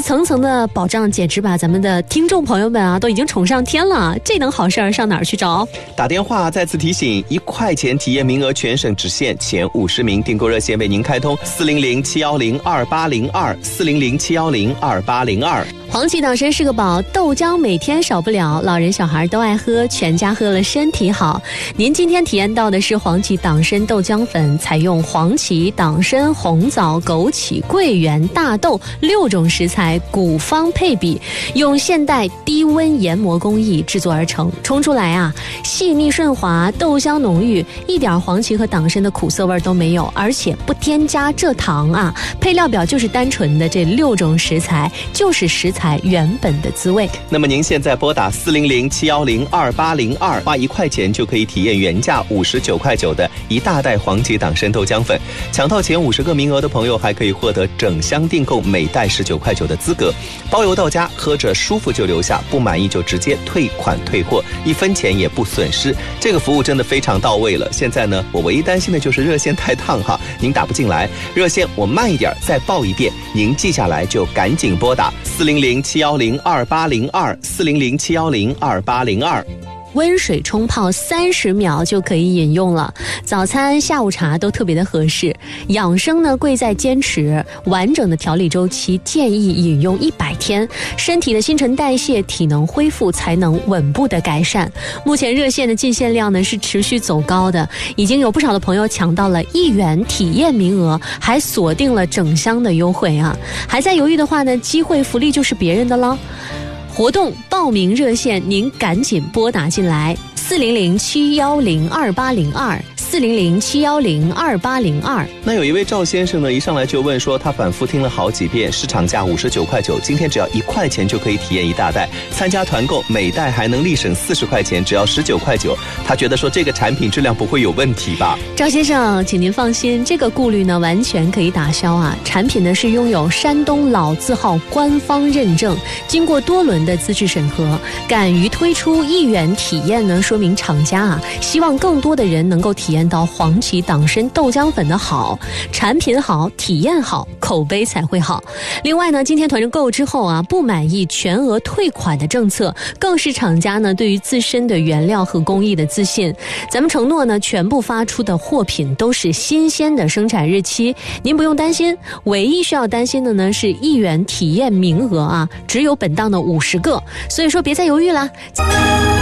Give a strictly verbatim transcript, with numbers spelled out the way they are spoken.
层层的保障，简直把咱们的听众朋友们啊都已经宠上天了。这等好事儿上哪儿去找？ 打电话再次提醒，一块钱体验名额全省只限前五十名，订购热线为您开通四零零七幺零二八零二四零零七幺零二八零二。 黄芪党参是个宝，豆浆每天少不了，老人小孩都爱喝，全家喝了身体好。您今天体验到的是黄芪党参豆浆粉，采用黄芪、党参、红枣、枸杞、桂圆、大豆六种食材古方配比，用现代低温研磨工艺制作而成，冲出来啊细腻顺滑，豆香浓郁，一点黄芪和党参的苦涩味都没有，而且不添加蔗糖啊。配料表就是单纯的这六种食材，就是食材原本的滋味。 那么您现在拨打四零零七幺零二八零二，花一块钱就可以体验原价五十九块九的一大袋黄芪党参豆浆粉。抢到前五十个名额的朋友，还可以获得整箱订购每袋十九块九的资格，包邮到家，喝着舒服就留下，不满意就直接退款退货，一分钱也不损失。这个服务真的非常到位了。现在呢，我唯一担心的就是热线太烫哈，您打不进来，热线我慢一点再报一遍，您记下来就赶紧拨打四零零七幺零二八零二四零零七幺零二八零二。 温水冲泡三十秒就可以饮用了，早餐下午茶都特别的合适。养生呢贵在坚持，完整的调理周期建议饮用一百天，身体的新陈代谢体能恢复才能稳步的改善。目前热线的进线量呢是持续走高的，已经有不少的朋友抢到了一元体验名额，还锁定了整箱的优惠啊！还在犹豫的话呢，机会福利就是别人的了。活动报名热线您赶紧拨打进来，四零零七幺零二八零二四零零七幺零二八零二。 那有一位赵先生呢，一上来就问说，他反复听了好几遍，市场价五十九块九，今天只要一块钱就可以体验一大袋，参加团购每袋还能立省四十块钱，只要十九块九。他觉得说这个产品质量不会有问题吧？ 赵先生，请您放心，这个顾虑呢完全可以打消啊。产品呢是拥有山东老字号官方认证，经过多轮的资质审核，敢于推出一元体验呢，说明厂家啊希望更多的人能够体验到黄芪党参豆浆粉的好，产品好，体验好，口碑才会好。另外呢，今天团购之后啊，不满意全额退款的政策，更是厂家呢对于自身的原料和工艺的自信。咱们承诺呢，全部发出的货品都是新鲜的生产日期，您不用担心。唯一需要担心的呢是一元体验名额啊，只有本档的五十个，所以说别再犹豫啦。